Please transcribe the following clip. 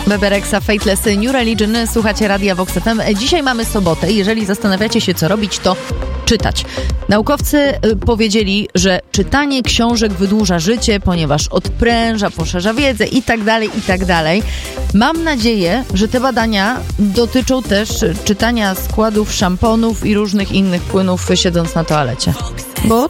Bebe Rexha, Fateless, New Religion. Słuchacie Radia Vox FM. Dzisiaj mamy sobotę i jeżeli zastanawiacie się, co robić, to czytać. Naukowcy powiedzieli, że czytanie książek wydłuża życie, ponieważ odpręża, poszerza wiedzę i tak dalej. Mam nadzieję, że te badania dotyczą też czytania składów szamponów i różnych innych płynów siedząc na toalecie. Bo